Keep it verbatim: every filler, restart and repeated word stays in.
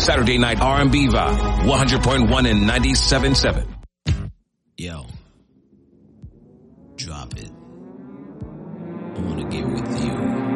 Saturday Night R and B Vibe, one hundred point one and ninety-seven point seven. Yo. Drop it. I want to get with you.